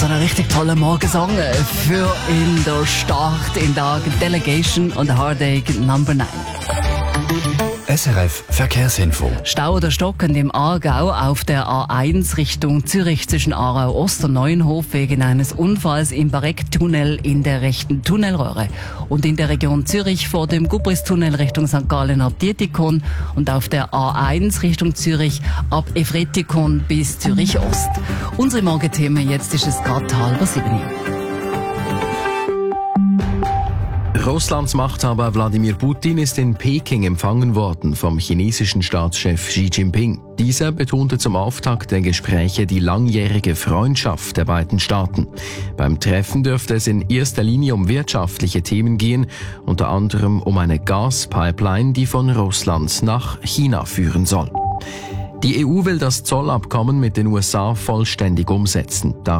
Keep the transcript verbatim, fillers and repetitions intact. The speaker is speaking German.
ein richtig toller Morgensong für in der Start in der Delegation und Heartache Number neun. S R F Verkehrsinfo. Stau oder stockend im Aargau auf der A eins Richtung Zürich zwischen Aarau Ost und Neuenhof wegen eines Unfalls im Bareck-Tunnel in der rechten Tunnelröhre. Und in der Region Zürich vor dem Gubristunnel Richtung Sankt Gallen ab Dietikon und auf der A eins Richtung Zürich ab Efretikon bis Zürich Ost. Unsere Morgenthemen, jetzt ist es gerade halb sieben. Russlands Machthaber Wladimir Putin ist in Peking empfangen worden vom chinesischen Staatschef Xi Jinping. Dieser betonte zum Auftakt der Gespräche die langjährige Freundschaft der beiden Staaten. Beim Treffen dürfte es in erster Linie um wirtschaftliche Themen gehen, unter anderem um eine Gaspipeline, die von Russland nach China führen soll. Die E U will das Zollabkommen mit den U S A vollständig umsetzen.